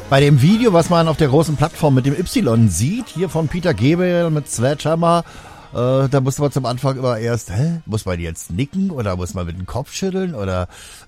Bei dem Video, was man auf der großen Plattform mit dem Y sieht, hier von Peter Gabriel mit Sledgehammer, da musste man zum Anfang immer erst, muss man jetzt nicken oder muss man mit dem Kopf schütteln oder